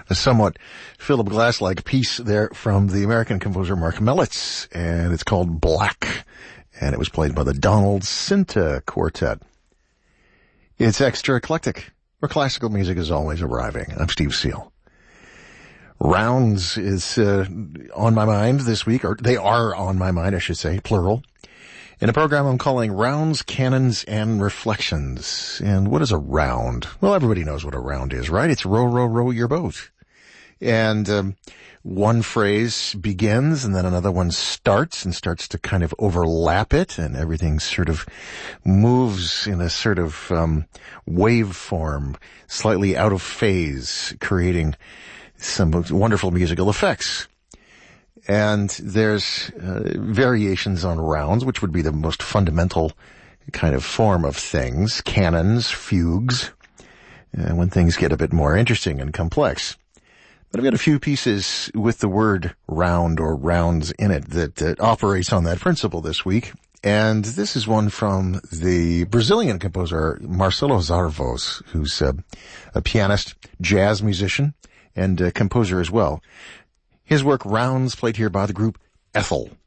A somewhat Philip Glass-like piece there from the American composer Mark Mellitz, and it's called Black, and it was played by the Donald Cinta Quartet. It's extra eclectic, where classical music is always arriving. I'm Steve Seal. Rounds is on my mind this week, or they are on my mind, I should say, plural, in a program I'm calling Rounds, Cannons, and Reflections. And what is a round? Well, everybody knows what a round is, right? It's row, row, row your boat. And one phrase begins, and then another one starts to kind of overlap it, and everything sort of moves in a sort of wave form, slightly out of phase, creating some wonderful musical effects. And there's variations on rounds, which would be the most fundamental kind of form of things. Cannons, fugues, when things get a bit more interesting and complex. But I've got a few pieces with the word round or rounds in it that operates on that principle this week. And this is one from the Brazilian composer Marcelo Zarvos, who's a pianist, jazz musician, and a composer as well. His work, Rounds, played here by the group Ethel.